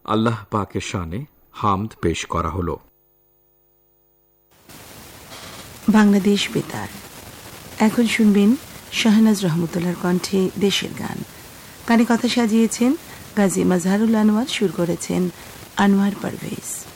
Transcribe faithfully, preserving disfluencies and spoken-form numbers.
আল্লাহ পাকের শানে হামদ পেশ করা হলো। বাংলাদেশ বেতার। এখন শুনবেন শাহনাজ রহমতুল্লাহর কণ্ঠে দেশের গান। গানে কথা সাজিয়েছেন গাজী মাজহারুল আনোয়ার, সুর করেছেন আনোয়ার পারভেজ।